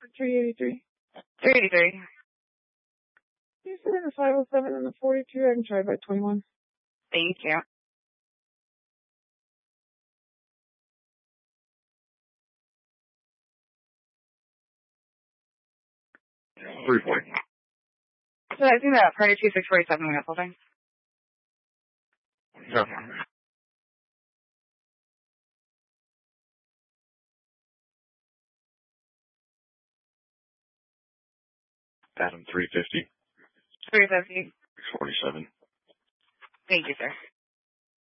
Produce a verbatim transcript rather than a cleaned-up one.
three eighty-three. three eighty-three. You said in the five oh seven and the forty-two. I can try by twenty-one. Thank you. three forty. So I think that party two six forty-seven we got full time. Yeah. Adam three fifty. three fifty. six forty-seven. Thank you, sir.